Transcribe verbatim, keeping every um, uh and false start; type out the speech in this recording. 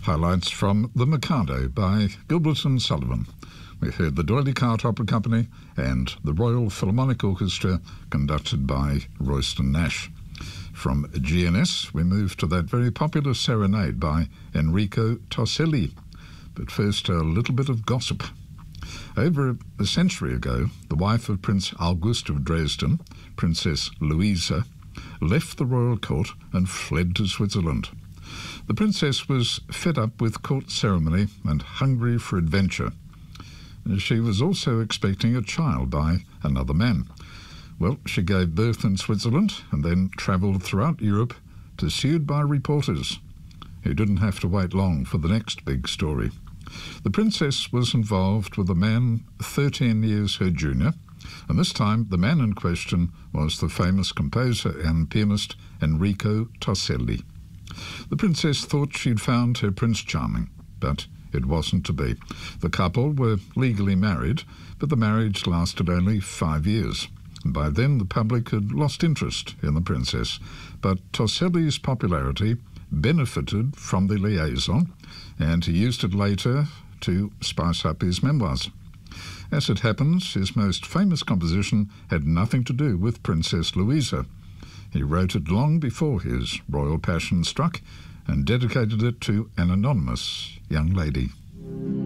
Highlights from The Mikado by Gilbert and Sullivan. We heard the D'Oyly Carte Opera Company and the Royal Philharmonic Orchestra, conducted by Royston Nash. From G N S, we move to that very popular serenade by Enrico Torselli. But first, a little bit of gossip. Over a century ago, the wife of Prince August of Dresden, Princess Louisa, left the royal court and fled to Switzerland. The princess was fed up with court ceremony and hungry for adventure. She was also expecting a child by another man. Well, she gave birth in Switzerland and then travelled throughout Europe, pursued by reporters who didn't have to wait long for the next big story. The princess was involved with a man thirteen years her junior, and this time the man in question was the famous composer and pianist Enrico Torselli. The princess thought she'd found her Prince Charming, but it wasn't to be. The couple were legally married, but the marriage lasted only five years. And by then the public had lost interest in the princess, but Torselli's popularity benefited from the liaison, and he used it later to spice up his memoirs. As it happens, his most famous composition had nothing to do with Princess Louisa. He wrote it long before his royal passion struck and dedicated it to an anonymous young lady.